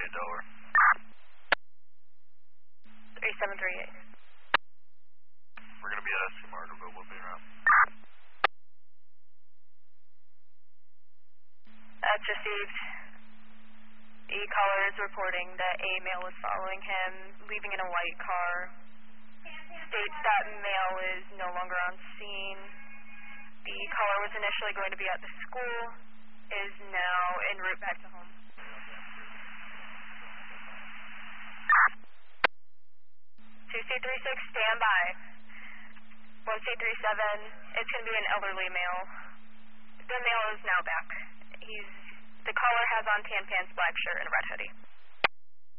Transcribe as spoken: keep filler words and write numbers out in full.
eight, Delaware. three seven three eight. We're going to be at S C Margaretville. We'll be around. That's received. The caller is reporting that a male was following him, leaving in a white car. States that male is no longer on scene. The caller was initially going to be at the school, is now en route back to home. two C three six, stand by. one C three seven, it's going to be an elderly male. The male is now back. He's, the caller has on tan pants, black shirt, and a red hoodie.